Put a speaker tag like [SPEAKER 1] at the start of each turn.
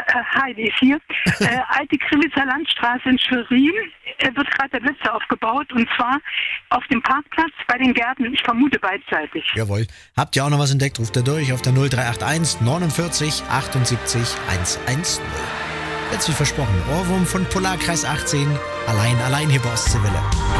[SPEAKER 1] Heidi ist hier. Alte Krimitzer Landstraße in Schwerin wird gerade der Blitzer aufgebaut und zwar auf dem Parkplatz bei den Gärten, ich vermute beidseitig.
[SPEAKER 2] Jawohl. Habt ihr auch noch was entdeckt? Ruft ihr durch auf der 0381 49 78 110. Jetzt wie versprochen, Ohrwurm von Polarkreis 18, allein hier bei Ostseewelle.